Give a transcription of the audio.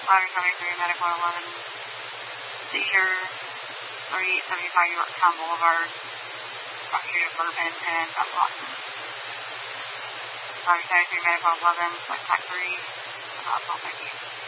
Ladder 73, Medical 11, Seizure, 3875 Yorktown Boulevard, Rocky Street Apartment, and I'm Boston. Ladder 73, Medical 11, Select 3, about 1250.